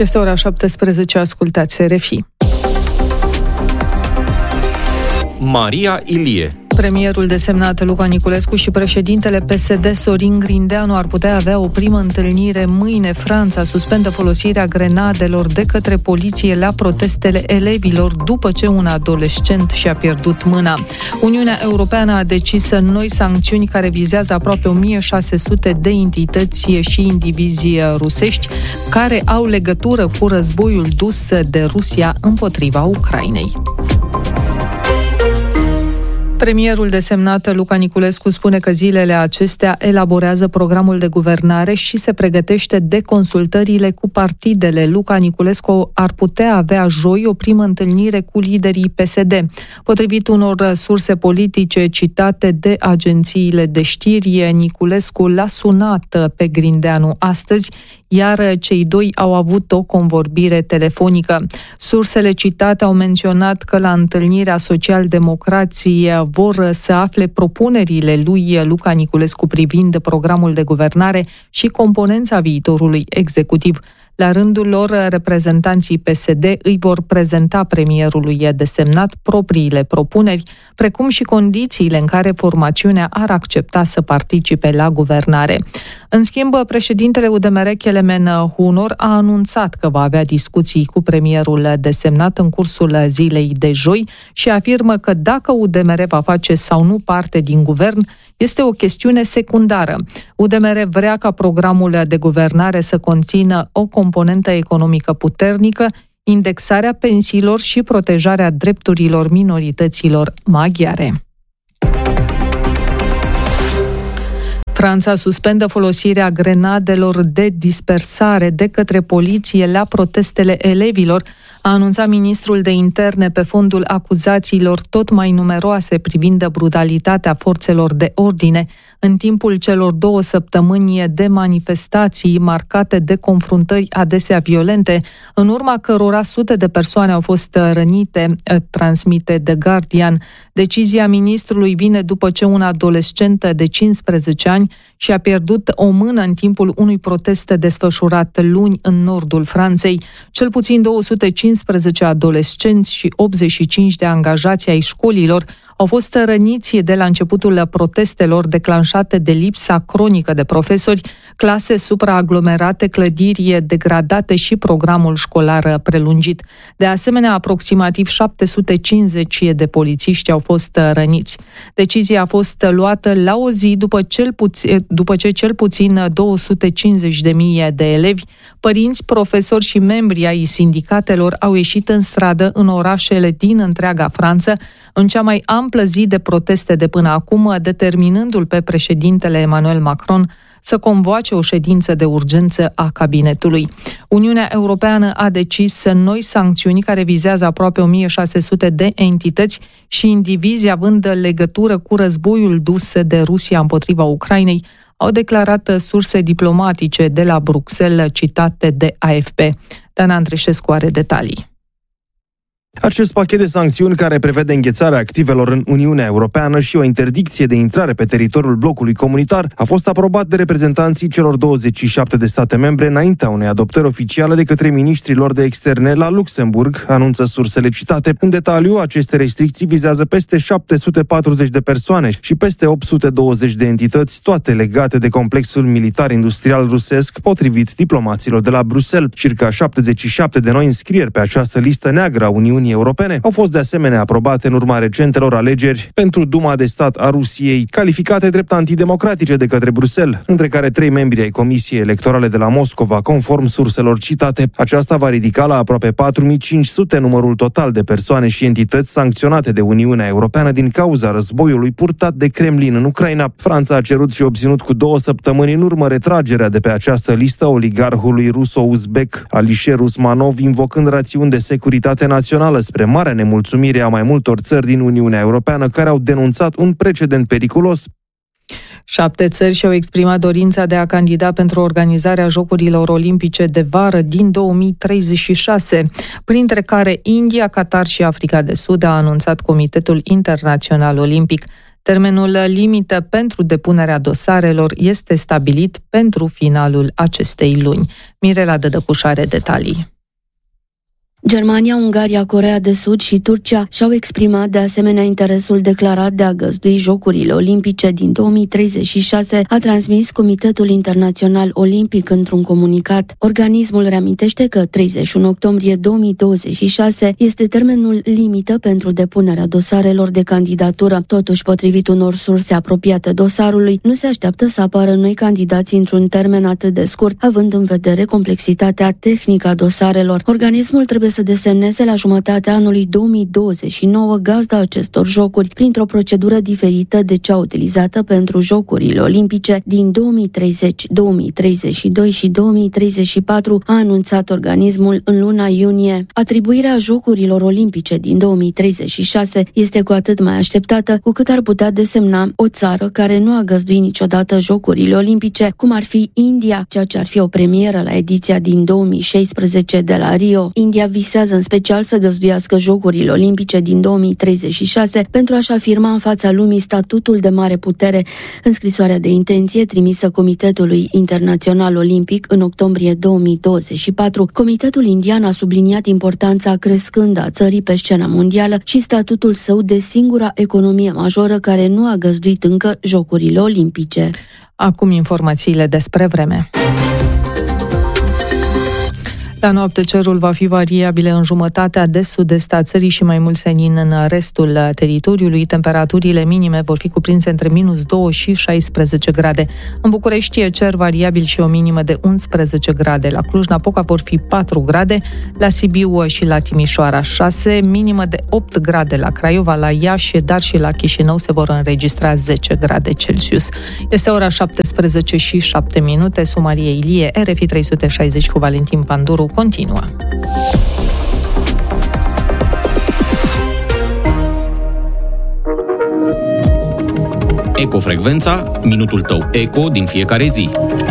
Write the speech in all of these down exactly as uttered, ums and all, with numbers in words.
Este ora șaptesprezece, ascultați R F I. Maria Ilie. Premierul desemnat Luca Niculescu și președintele P S D Sorin Grindeanu ar putea avea o primă întâlnire mâine. Franța suspendă folosirea grenadelor de către poliție la protestele elevilor după ce un adolescent și-a pierdut mâna. Uniunea Europeană a decis noi sancțiuni care vizează aproape o mie șase sute de entități și indivizi rusești care au legătură cu războiul dus de Rusia împotriva Ucrainei. Premierul desemnat Luca Niculescu spune că zilele acestea elaborează programul de guvernare și se pregătește de consultările cu partidele. Luca Niculescu ar putea avea joi o primă întâlnire cu liderii P S D. Potrivit unor surse politice citate de agențiile de știri, Niculescu l-a sunat pe Grindeanu astăzi, iar cei doi au avut o convorbire telefonică. Sursele citate au menționat că la întâlnirea social-democrații vor să afle propunerile lui Luca Niculescu privind programul de guvernare și componența viitorului executiv. La rândul lor, reprezentanții P S D îi vor prezenta premierului desemnat propriile propuneri, precum și condițiile în care formațiunea ar accepta să participe la guvernare. În schimb, președintele U D M R, Kelemen Hunor, a anunțat că va avea discuții cu premierul desemnat în cursul zilei de joi și afirmă că dacă U D M R va face sau nu parte din guvern, este o chestiune secundară. U D M R vrea ca programul de guvernare să conțină o componentă economică puternică, indexarea pensiilor și protejarea drepturilor minorităților maghiare. Franța suspendă folosirea grenadelor de dispersare de către poliție la protestele elevilor, a anunțat ministrul de interne pe fondul acuzațiilor tot mai numeroase privind brutalitatea forțelor de ordine în timpul celor două săptămâni de manifestații marcate de confruntări adesea violente, în urma cărora sute de persoane au fost rănite, transmite The Guardian. Decizia ministrului vine după ce un adolescent de cincisprezece ani și-a pierdut o mână în timpul unui protest desfășurat luni în nordul Franței. Cel puțin două sute cincisprezece adolescenți și optzeci și cinci de angajați ai școlilor au fost răniți de la începutul protestelor declanșate de lipsa cronică de profesori, clase supraaglomerate, clădiri degradate și programul școlar prelungit. De asemenea, aproximativ șapte sute cincizeci de polițiști au fost răniți. Decizia a fost luată la o zi după, cel puțin, după ce cel puțin două sute cincizeci de mii de elevi, părinți, profesori și membri ai sindicatelor au ieșit în stradă în orașele din întreaga Franță, în cea mai amplă zi de proteste de până acum, determinându-l pe președintele Emmanuel Macron să convoace o ședință de urgență a cabinetului. Uniunea Europeană a decis noi sancțiuni care vizează aproape o mie șase sute de entități și indivizi având legătură cu războiul dus de Rusia împotriva Ucrainei, au declarat surse diplomatice de la Bruxelles citate de A F P. Dana Andreșescu are detalii. Acest pachet de sancțiuni, care prevede înghețarea activelor în Uniunea Europeană și o interdicție de intrare pe teritoriul blocului comunitar, a fost aprobat de reprezentanții celor douăzeci și șapte de state membre înaintea unei adoptări oficiale de către miniștrii lor de externe la Luxemburg, anunță sursele citate. În detaliu, aceste restricții vizează peste șapte sute patruzeci de persoane și peste opt sute douăzeci de entități, toate legate de complexul militar-industrial rusesc, potrivit diplomaților de la Bruxelles. Circa șaptezeci și șapte de noi înscrieri pe această listă neagră a Uniunii Europene au fost de asemenea aprobate în urma recentelor alegeri pentru Duma de Stat a Rusiei, calificate drept antidemocratice de către Bruxelles, între care trei membri ai Comisiei Electorale de la Moscova, conform surselor citate. Aceasta va ridica la aproape patru mii cinci sute numărul total de persoane și entități sancționate de Uniunea Europeană din cauza războiului purtat de Kremlin în Ucraina. Franța a cerut și obținut cu două săptămâni în urmă retragerea de pe această listă oligarhului ruso-uzbek Alisher Usmanov, invocând rațiuni de securitate națională, spre marea nemulțumire a mai multor țări din Uniunea Europeană care au denunțat un precedent periculos. Șapte țări și-au exprimat dorința de a candida pentru organizarea Jocurilor Olimpice de vară din două mii treizeci și șase, printre care India, Qatar și Africa de Sud, a anunțat Comitetul Internațional Olimpic. Termenul limită pentru depunerea dosarelor este stabilit pentru finalul acestei luni. Mirela Dădăcuș are detalii. Germania, Ungaria, Coreea de Sud și Turcia și-au exprimat de asemenea interesul declarat de a găzdui Jocurile Olimpice din două mii treizeci și șase, a transmis Comitetul Internațional Olimpic într-un comunicat. Organismul reamintește că treizeci și unu octombrie două mii douăzeci și șase este termenul limită pentru depunerea dosarelor de candidatură. Totuși, potrivit unor surse apropiate dosarului, nu se așteaptă să apară noi candidați într-un termen atât de scurt, având în vedere complexitatea tehnică a dosarelor. Organismul trebuie să desemneze la jumătatea anului două mii douăzeci și nouă gazda acestor jocuri, printr-o procedură diferită de cea utilizată pentru Jocurile Olimpice din două mii treizeci, două mii treizeci și doi și două mii treizeci și patru, a anunțat organismul în luna iunie. Atribuirea Jocurilor Olimpice din două mii treizeci și șase este cu atât mai așteptată, cu cât ar putea desemna o țară care nu a găzduit niciodată Jocurile Olimpice, cum ar fi India, ceea ce ar fi o premieră la ediția din două mii șaisprezece de la Rio. India visează în special să găzduiască Jocurile Olimpice din două mii treizeci și șase pentru a-și afirma în fața lumii statutul de mare putere. În scrisoarea de intenție trimisă Comitetului Internațional Olimpic în octombrie două mii douăzeci și patru, Comitetul Indian a subliniat importanța crescândă a țării pe scena mondială și statutul său de singura economie majoră care nu a găzduit încă Jocurile Olimpice. Acum informațiile despre vreme. La noapte cerul va fi variabil în jumătatea de sud-est a țării și mai mult senin în restul teritoriului. Temperaturile minime vor fi cuprinse între minus doi și șaisprezece grade. În București e cer variabil și o minimă de unsprezece grade. La Cluj-Napoca vor fi patru grade, la Sibiu și la Timișoara șase, minimă de opt grade la Craiova, la Iași, dar și la Chișinău se vor înregistra zece grade Celsius. Este ora șaptesprezece și șapte minute. Sumarie Ilie, R F I trei sute șaizeci cu Valentin Panduru continuă. Ecofrecvența, minutul tău eco din fiecare zi.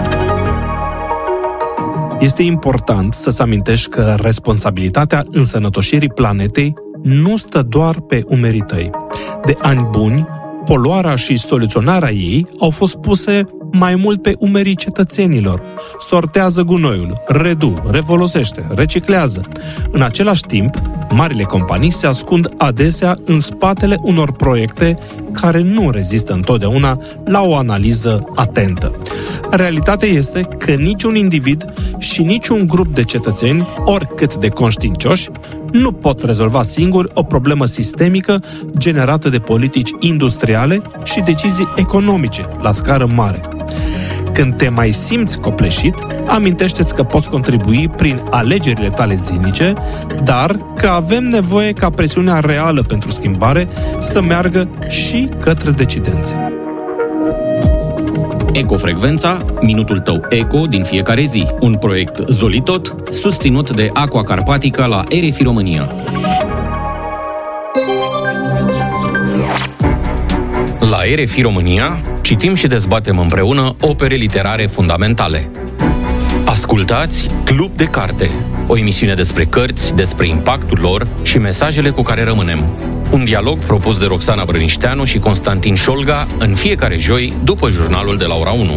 Este important să-ți amintești că responsabilitatea însănătoșirii planetei nu stă doar pe umerii tăi. De ani buni, poluarea și soluționarea ei au fost puse mai mult pe umerii cetățenilor. Sortează gunoiul, redu, refolosește, reciclează. În același timp, marile companii se ascund adesea în spatele unor proiecte care nu rezistă întotdeauna la o analiză atentă. Realitatea este că niciun individ și niciun grup de cetățeni, oricât de conștiincioși, nu pot rezolva singuri o problemă sistemică generată de politici industriale și decizii economice la scară mare. Când te mai simți copleșit, amintește-ți că poți contribui prin alegerile tale zilnice, dar că avem nevoie ca presiunea reală pentru schimbare să meargă și către decidenți. Ecofrecvența, minutul tău eco din fiecare zi. Un proiect Zolitot, susținut de Aqua Carpatica la R F I România. La R F I România citim și dezbatem împreună opere literare fundamentale. Ascultați Club de Carte, o emisiune despre cărți, despre impactul lor și mesajele cu care rămânem. Un dialog propus de Roxana Brănișteanu și Constantin Șolga în fiecare joi după jurnalul de la ora unu.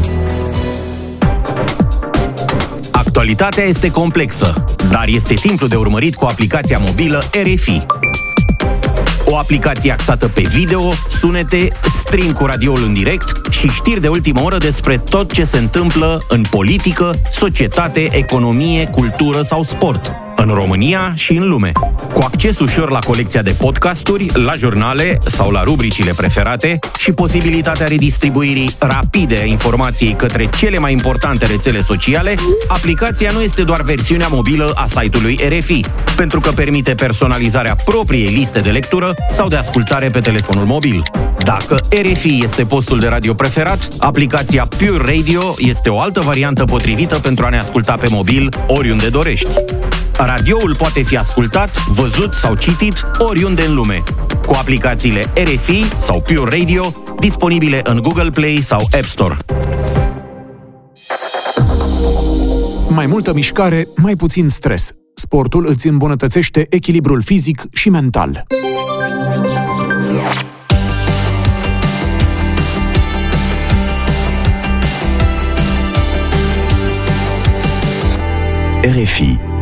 Actualitatea este complexă, dar este simplu de urmărit cu aplicația mobilă R F I. O aplicație axată pe video, sunete, stream cu radioul în direct și știri de ultimă oră despre tot ce se întâmplă în politică, societate, economie, cultură sau sport, în România și în lume. Cu acces ușor la colecția de podcasturi, la jurnale sau la rubricile preferate și posibilitatea redistribuirii rapide a informației către cele mai importante rețele sociale, aplicația nu este doar versiunea mobilă a site-ului R F I, pentru că permite personalizarea propriei liste de lectură sau de ascultare pe telefonul mobil. Dacă R F I este postul de radio preferat, aplicația Pure Radio este o altă variantă potrivită pentru a ne asculta pe mobil oriunde dorești. Radioul poate fi ascultat, văzut sau citit oriunde în lume, cu aplicațiile R F I sau Pure Radio, disponibile în Google Play sau App Store. Mai multă mișcare, mai puțin stres. Sportul îți îmbunătățește echilibrul fizic și mental. R F I